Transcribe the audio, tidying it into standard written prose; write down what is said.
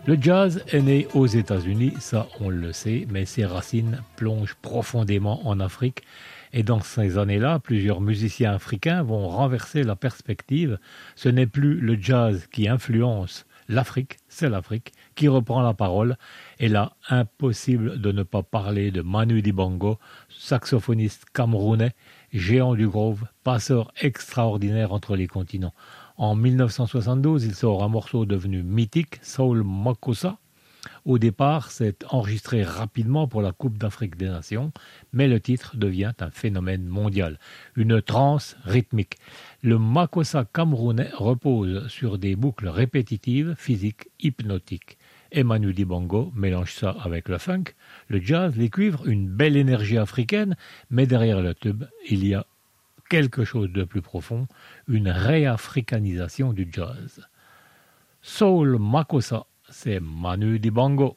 Le jazz est né aux États-Unis, ça on le sait, mais ses racines plongent profondément en Afrique. Et dans ces années-là, plusieurs musiciens africains vont renverser la perspective. Ce n'est plus le jazz qui influence l'Afrique, c'est l'Afrique qui reprend la parole. Et là, impossible de ne pas parler de Manu Dibango, saxophoniste camerounais, géant du groove, passeur extraordinaire entre les continents. En 1972, il sort un morceau devenu mythique, Soul Makossa. Au départ, c'est enregistré rapidement pour la Coupe d'Afrique des Nations, mais le titre devient un phénomène mondial, une transe rythmique. Le Makossa camerounais repose sur des boucles répétitives, physiques, hypnotiques. Manu Dibango mélange ça avec le funk, le jazz, les cuivres, une belle énergie africaine, mais derrière le tube, il y a quelque chose de plus profond, une réafricanisation du jazz. Soul Makossa, c'est Manu Dibango.